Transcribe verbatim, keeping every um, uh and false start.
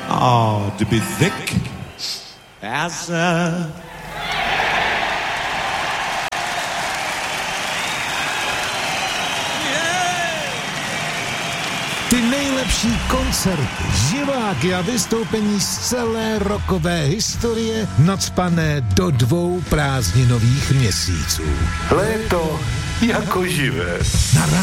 Oh, to be thick as a... Ty nejlepší koncerty, živáky a vystoupení z celé rockové historie nacpané do dvou prázdninových měsíců. Léto jako živé. Na